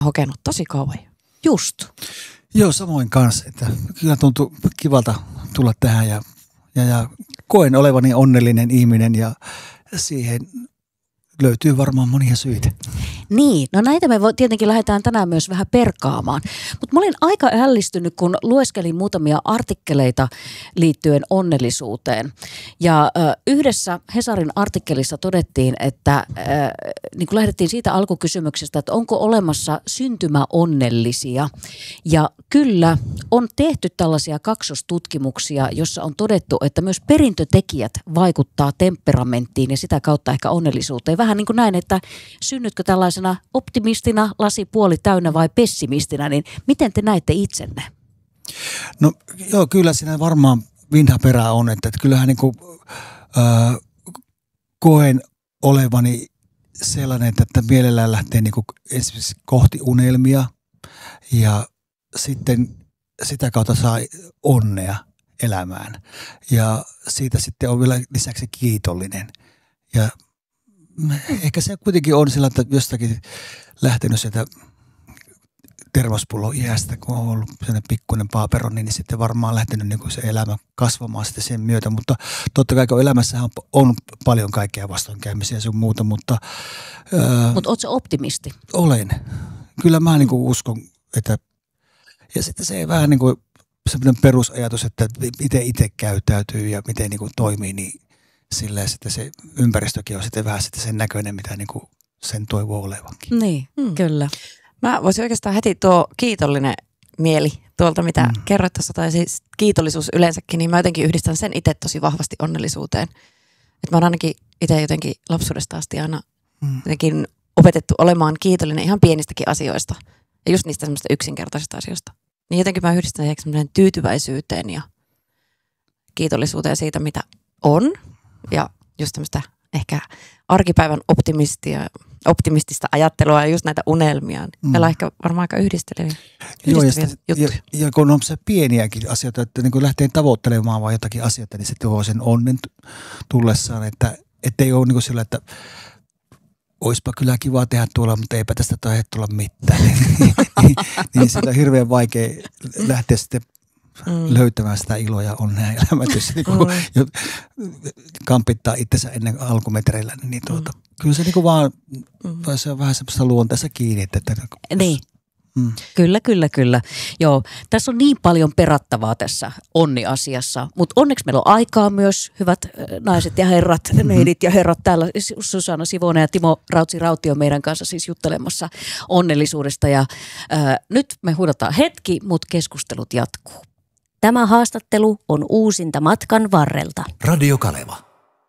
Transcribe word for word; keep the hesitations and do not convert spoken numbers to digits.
hokenut tosi kauan. Just. Joo, samoin kanssa. Että kyllä tuntuu kivalta tulla tähän ja, ja, ja koen olevani onnellinen ihminen ja siihen löytyy varmaan monia syitä. Niin, no näitä me voi, tietenkin lähdetään tänään myös vähän perkaamaan. Mutta mä olin aika ällistynyt, kun lueskelin muutamia artikkeleita liittyen onnellisuuteen. Ja äh, yhdessä Hesarin artikkelissa todettiin, että äh, niin kun lähdettiin siitä alkukysymyksestä, että onko olemassa syntymäonnellisia. Ja kyllä on tehty tällaisia kaksostutkimuksia, jossa on todettu, että myös perintötekijät vaikuttaa temperamenttiin ja sitä kautta ehkä onnellisuuteen. Vähän niin kuin näin, että synnytkö tällaisena optimistina, lasi puoli täynnä vai pessimistinä, niin miten te näette itsenne? No joo, kyllä siinä varmaan vinha perää on, että, että kyllähän niin kuin, äh, koen olevani sellainen, että, että mielellään lähtee niin kuin esimerkiksi kohti unelmia ja sitten sitä kautta saa onnea elämään ja siitä sitten on vielä lisäksi kiitollinen ja ehkä se kuitenkin on sillä, että jostakin lähtenyt sieltä termospullon iästä, kun on ollut sellainen pikkuinen paaperoni, niin sitten varmaan lähtenyt niin kuin se elämä kasvamaan sitten sen myötä. Mutta totta kai elämässähän on, on paljon kaikkea vastoinkäymisiä ja sun muuta, mutta... Mutta ootko sä optimisti? Olen. Kyllä mä niin kuin uskon, että... Ja sitten se vähän niin kuin sellainen perusajatus, että miten itse käyttäytyy ja miten niin kuin toimii, niin silleen sitten se ympäristökin on sitten vähän sitten sen näköinen, mitä niin kuin sen toivoo olevankin. Niin, hmm. kyllä. Mä voisin oikeastaan heti tuo kiitollinen mieli tuolta, mitä mm. kerroit tuossa, tai siis kiitollisuus yleensäkin, niin mä jotenkin yhdistän sen itse tosi vahvasti onnellisuuteen. Että mä oon ainakin itse jotenkin lapsuudesta asti aina mm. jotenkin opetettu olemaan kiitollinen ihan pienistäkin asioista. Ja just niistä semmoista yksinkertaisista asioista. Niin jotenkin mä yhdistän ehkä semmoinen tyytyväisyyteen ja kiitollisuuteen siitä, mitä on. Ja just tämmöistä ehkä arkipäivän optimistia, optimistista ajattelua ja just näitä unelmia. Mm. Meillä on ehkä varmaan aika yhdisteleviä, Joo, ja, juttuja. Ja, ja kun on se pieniäkin asioita, että niin kun lähtee tavoittelemaan vaan jotakin asioita, niin se tuo sen onnen tullessaan, että ei ole niin kuin sillä, että oispa kyllä kiva tehdä tuolla, mutta eipä tästä taida tulla mitään. niin, niin, niin sitä on hirveän vaikea lähteä sitten Mm. löytämään sitä iloa ja onnea elämässä, niin mm. kampittaa itsensä ennen alkumetreillä, niin tuota, mm. kyllä se niin vaan, mm. se on vähän semmoista luonteessa kiinni. Että, että, niin. Mm. Kyllä, kyllä, kyllä. Joo, tässä on niin paljon perattavaa tässä onni-asiassa, mutta onneksi meillä on aikaa myös, hyvät naiset ja herrat, mm-hmm. neidit ja herrat täällä. Susanna Sivonen ja Timo Rautsi-Rauti on meidän kanssa siis juttelemassa onnellisuudesta ja ää, nyt me huudataan hetki, mutta keskustelut jatkuu. Tämä haastattelu on uusinta matkan varrelta. Radio Kaleva.